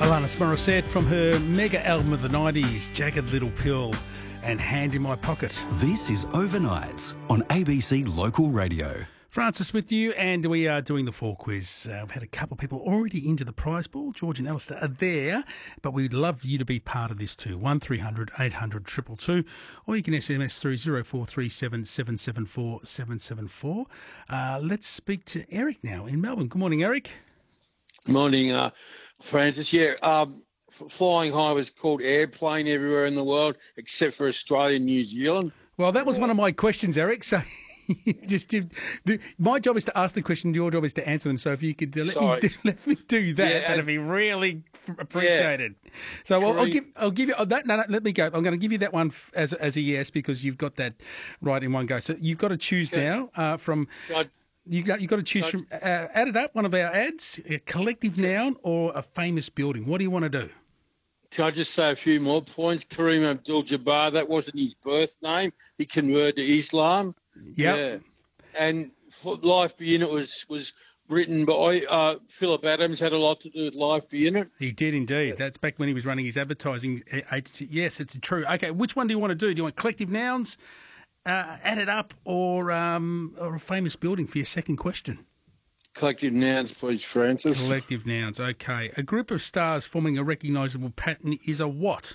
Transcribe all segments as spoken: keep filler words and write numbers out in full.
Alanis Morissette from her mega album of the nineties, Jagged Little Pill and Hand in My Pocket. This is Overnights on A B C Local Radio. Francis with you, and we are doing the fall quiz. Uh, we've had a couple of people already into the prize pool. George and Alistair are there, but we'd love you to be part of this too. one three hundred eight hundred two two two, or you can S M S through zero four three seven seven seven four seven seven four. Uh, let's speak to Eric now in Melbourne. Good morning, Eric. Morning, uh, Francis. Yeah, um, f- flying high was called airplane everywhere in the world except for Australia and New Zealand. Well, that was one of my questions, Eric. So just the, my job is to ask the question. Your job is to answer them. So if you could uh, let, me do, let me do that, Yeah, that'd and- be really f- appreciated. So I'll, I'll give I'll give you oh, that. No, no, let me go. I'm going to give you that one f- as as a yes because you've got that right in one go. So you've got to choose Okay. now uh, from. I- You got you got to choose I- from. Uh, add it up. One of our ads, a collective noun or a famous building. What do you want to do? Can I just say a few more points? Kareem Abdul-Jabbar, that wasn't his birth name. He converted to Islam. Yep. Yeah. And for Life Be In It was, was written by uh, Philip Adams, had a lot to do with Life Be In It. He did indeed. That's back when he was running his advertising a- agency. Yes, it's true. Okay, which one do you want to do? Do you want collective nouns, uh, add it up, or um, or a famous building for your second question? Collective nouns, please, Francis. Collective nouns. Okay. A group of stars forming a recognisable pattern is a what?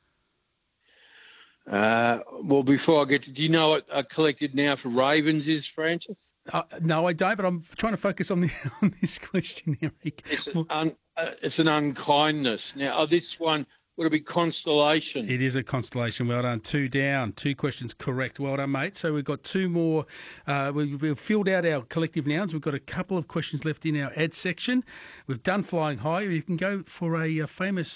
Uh, well, before I get to, do you know what a collective noun for ravens is, Francis? Uh, no, I don't. But I'm trying to focus on the on this question, Eric. It's an, un, uh, it's an unkindness. Now, oh, this one, would it be constellation? It is a constellation. Well done. Two down. Two questions correct. Well done, mate. So we've got two more. Uh, we, we've filled out our collective nouns. We've got a couple of questions left in our ad section. We've done flying high. You can go for a, uh famous